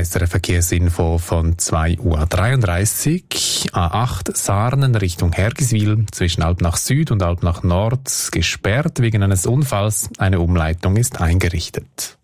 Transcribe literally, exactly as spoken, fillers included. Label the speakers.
Speaker 1: S R F Verkehrsinfo von zwei Uhr dreiunddreißig. A acht Sarnen Richtung Hergiswil zwischen Alpnach Süd und Alpnach Nord gesperrt wegen eines Unfalls. Eine Umleitung ist eingerichtet.